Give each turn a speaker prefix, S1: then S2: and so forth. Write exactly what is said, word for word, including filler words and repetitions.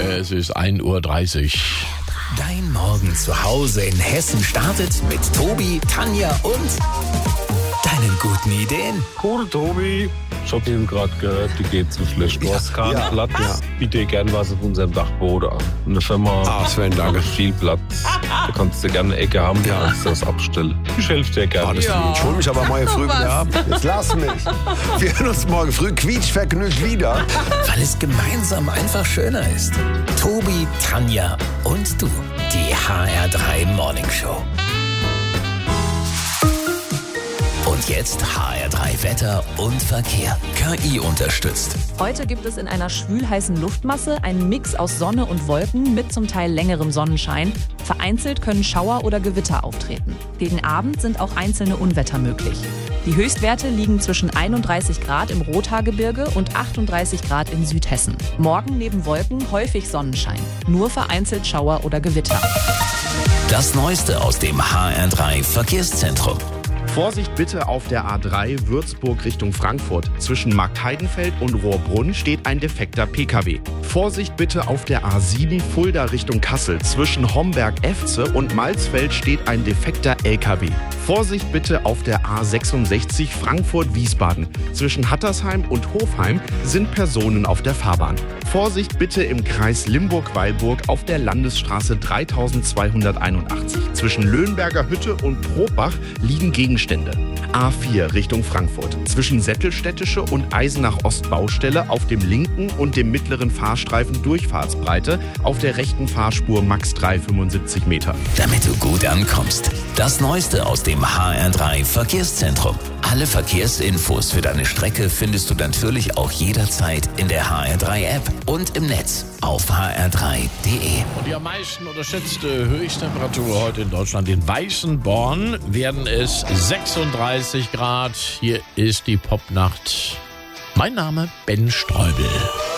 S1: Es ist ein Uhr dreißig.
S2: Dein Morgen zu Hause in Hessen startet mit Tobi, Tanja und deinen guten Ideen.
S3: Cool, Tobi. Ich hab eben gerade gehört, die geht zu schlecht. Du hast keinen
S4: ja,
S3: Platz.
S4: ja.
S3: Biete gern was auf unserem Dachboden an. Eine Firma
S4: Ah, Sven, danke.
S3: hat viel Platz. Da kannst du gerne eine Ecke haben,
S4: Ja.
S3: kannst du das abstellen. Ich helfe dir gerne.
S4: Alles
S1: Ja.
S4: gut. Ich hol mich aber morgen früh wieder ab. Jetzt lass mich. Wir hören uns morgen früh quietschvergnügt wieder.
S2: Weil es gemeinsam einfach schöner ist. Tobi, Tanja und du. Die H R drei Morning Show. Und jetzt H R drei Wetter und Verkehr. K I unterstützt.
S5: Heute gibt es in einer schwülheißen Luftmasse einen Mix aus Sonne und Wolken mit zum Teil längerem Sonnenschein. Vereinzelt können Schauer oder Gewitter auftreten. Gegen Abend sind auch einzelne Unwetter möglich. Die Höchstwerte liegen zwischen einunddreißig Grad im Rothaargebirge und achtunddreißig Grad in Südhessen. Morgen neben Wolken häufig Sonnenschein. Nur vereinzelt Schauer oder Gewitter.
S2: Das Neueste aus dem H R drei Verkehrszentrum.
S6: Vorsicht bitte auf der A drei Würzburg Richtung Frankfurt. Zwischen Marktheidenfeld und Rohrbrunn steht ein defekter P K W. Vorsicht bitte auf der A sieben Fulda Richtung Kassel. Zwischen Homberg-Efze und Malzfeld steht ein defekter L K W. Vorsicht bitte auf der A sechsundsechzig Frankfurt-Wiesbaden. Zwischen Hattersheim und Hofheim sind Personen auf der Fahrbahn. Vorsicht bitte im Kreis Limburg-Weilburg auf der Landesstraße dreitausendzweihunderteinundachtzig. Zwischen Löhnberger Hütte und Probach liegen Gegenstände. A vier Richtung Frankfurt. Zwischen Sättelstädtische und Eisenach-Ost-Baustelle auf dem linken und dem mittleren Fahrstreifen Durchfahrtsbreite, auf der rechten Fahrspur max dreihundertfünfundsiebzig Meter.
S2: Damit du gut ankommst. Das Neueste aus dem H R drei Verkehrszentrum. Alle Verkehrsinfos für deine Strecke findest du natürlich auch jederzeit in der H R drei App und im Netz auf h r drei punkt d e.
S1: Und die am meisten unterschätzte Höchsttemperatur heute in Deutschland, in Weißenborn, werden es sechsunddreißig Grad. Hier ist die Popnacht. Mein Name Ben Streubel.